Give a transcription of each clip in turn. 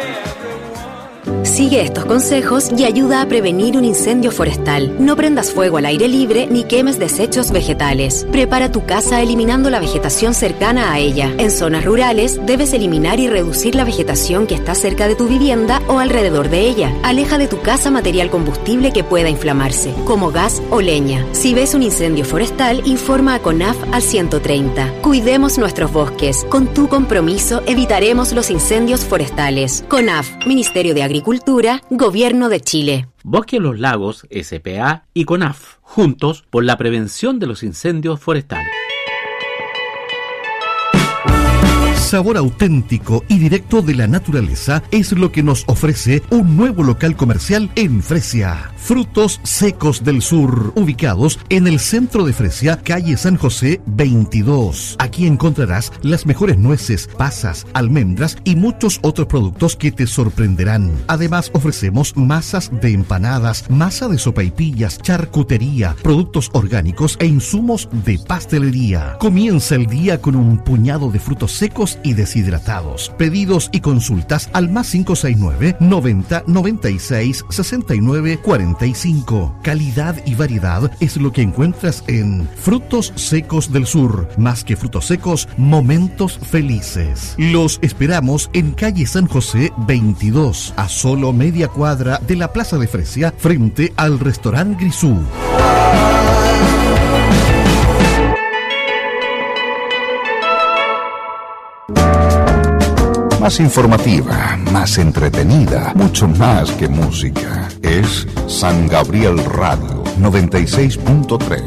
Sigue estos consejos y ayuda a prevenir un incendio forestal. No prendas fuego al aire libre ni quemes desechos vegetales. Prepara tu casa eliminando la vegetación cercana a ella. En zonas rurales, debes eliminar y reducir la vegetación que está cerca de tu vivienda o alrededor de ella. Aleja de tu casa material combustible que pueda inflamarse, como gas o leña. Si ves un incendio forestal, informa a CONAF al 130. Cuidemos nuestros bosques. Con tu compromiso, evitaremos los incendios forestales. CONAF, Ministerio de Agricultura, Gobierno de Chile. Bosque Los Lagos, SPA y CONAF, juntos por la prevención de los incendios forestales. Sabor auténtico y directo de la naturaleza es lo que nos ofrece un nuevo local comercial en Fresia. Frutos Secos del Sur, ubicados en el centro de Fresia, calle San José 22. Aquí encontrarás las mejores nueces, pasas, almendras y muchos otros productos que te sorprenderán. Además, ofrecemos masas de empanadas, masa de sopaipillas, charcutería, productos orgánicos e insumos de pastelería. Comienza el día con un puñado de frutos secos y deshidratados. Pedidos y consultas al más 569 90 96 69 45. Calidad y variedad es lo que encuentras en Frutos Secos del Sur. Más que frutos secos, momentos felices. Los esperamos en calle San José 22, a solo media cuadra de la Plaza de Fresia, frente al restaurante Grisú. Más informativa, más entretenida, mucho más que música. Es San Gabriel Radio 96.3.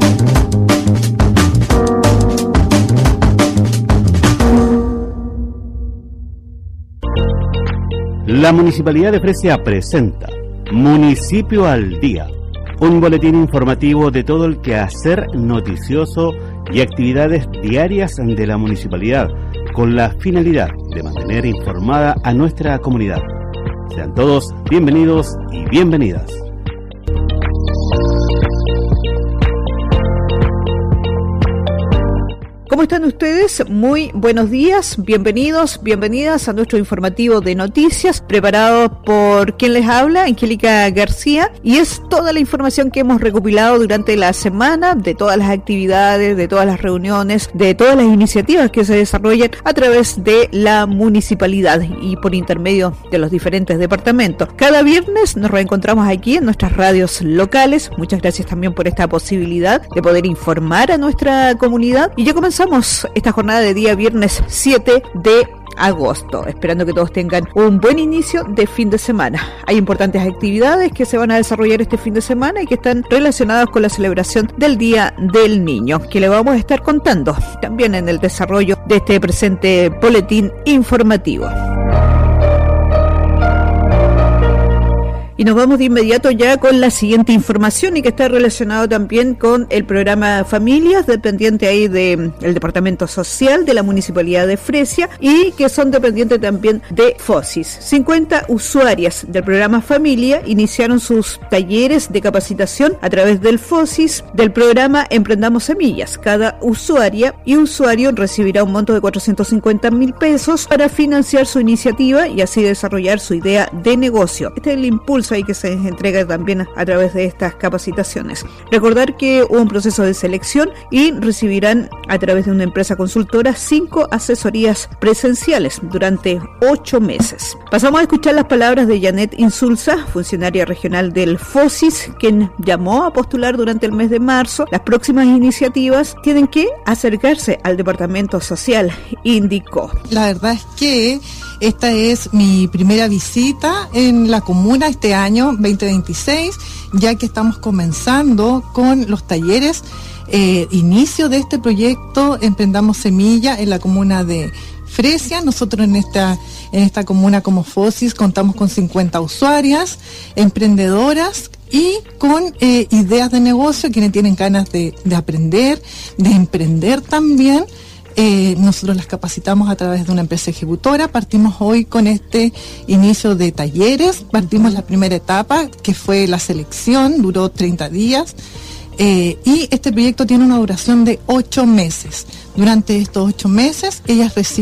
La Municipalidad de Fresia presenta Municipio al Día, un boletín informativo de todo el quehacer noticioso y actividades diarias de la Municipalidad, con la finalidad de mantener informada a nuestra comunidad. Sean todos bienvenidos y bienvenidas. ¿Cómo están ustedes? Muy buenos días, bienvenidos, bienvenidas a nuestro informativo de noticias, preparado por quien les habla, Angélica García, y es toda la información que hemos recopilado durante la semana, de todas las actividades, de todas las reuniones, de todas las iniciativas que se desarrollan a través de la municipalidad y por intermedio de los diferentes departamentos. Cada viernes nos reencontramos aquí en nuestras radios locales. Muchas gracias también por esta posibilidad de poder informar a nuestra comunidad, y ya comenzamos esta jornada de día viernes 7 de agosto, esperando que todos tengan un buen inicio de fin de semana. Hay importantes actividades que se van a desarrollar este fin de semana y que están relacionadas con la celebración del Día del Niño, que le vamos a estar contando también en el desarrollo de este presente boletín informativo. Y nos vamos de inmediato ya con la siguiente información, y que está relacionado también con el programa Familias, dependiente ahí del Departamento Social de la Municipalidad de Fresia, y que son dependientes también de FOSIS. 50 usuarias del programa Familia iniciaron sus talleres de capacitación a través del FOSIS del programa Emprendamos Semillas. Cada usuaria y usuario recibirá un monto de 450.000 pesos para financiar su iniciativa y así desarrollar su idea de negocio. Este es el impulso ahí que se entrega también a través de estas capacitaciones. Recordar que hubo un proceso de selección y recibirán a través de una empresa consultora 5 asesorías presenciales durante 8 meses. Pasamos a escuchar las palabras de Janet Insulza, funcionaria regional del FOSIS, quien llamó a postular durante el mes de marzo. Las próximas iniciativas tienen que acercarse al Departamento Social, indicó. La verdad es que esta es mi primera visita en la comuna este año 2026, ya que estamos comenzando con los talleres, inicio de este proyecto Emprendamos Semilla en la comuna de Fresia. Nosotros en esta comuna como FOSIS contamos con 50 usuarias, emprendedoras y con ideas de negocio, quienes tienen ganas de aprender, de emprender también. Nosotros las capacitamos a través de una empresa ejecutora. Partimos hoy con este inicio de talleres. Partimos la primera etapa, que fue la selección, duró 30 días. Y este proyecto tiene una duración de 8 meses. Durante estos 8 meses, ellas reciben